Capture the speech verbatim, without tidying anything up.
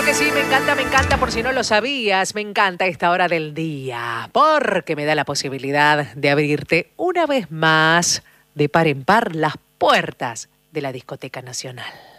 que sí, me encanta, me encanta, por si no lo sabías, me encanta esta hora del día, porque me da la posibilidad de abrirte una vez más, de par en par, las puertas de la Discoteca Nacional.